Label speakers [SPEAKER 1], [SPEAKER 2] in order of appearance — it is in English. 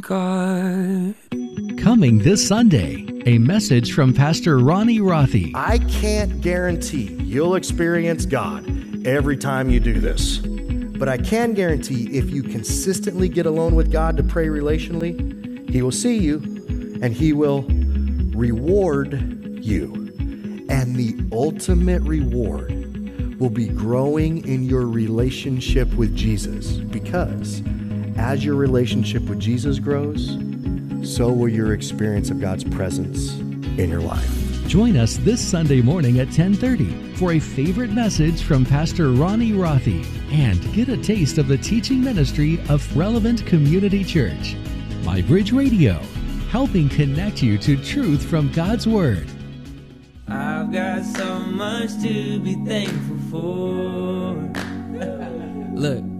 [SPEAKER 1] God.
[SPEAKER 2] Coming this Sunday, a message from Pastor Ronnie Rothy.
[SPEAKER 3] I can't guarantee you'll experience God every time you do this, but I can guarantee if you consistently get alone with God to pray relationally, He will see you and He will reward you. And the ultimate reward will be growing in your relationship with Jesus, because as your relationship with Jesus grows, so will your experience of God's presence in your life.
[SPEAKER 2] Join us this Sunday morning at 10:30 for a favorite message from Pastor Ronnie Rothy, and get a taste of the teaching ministry of Relevant Community Church. My Bridge Radio, helping connect you to truth from God's Word.
[SPEAKER 1] I've got so much to be thankful for. Look.